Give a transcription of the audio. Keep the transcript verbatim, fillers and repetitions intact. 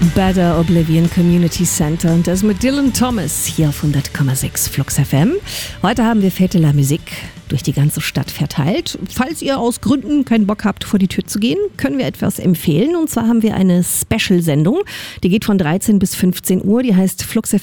Better Oblivion Community Center und das mit Dylan Thomas hier auf hundert Komma sechs Flux F M. Heute haben wir Fête de la Musique durch die ganze Stadt verteilt. Falls ihr aus Gründen keinen Bock habt, vor die Tür zu gehen, können wir etwas empfehlen. Und zwar haben wir eine Special-Sendung, die geht von dreizehn bis fünfzehn Uhr, die heißt Flux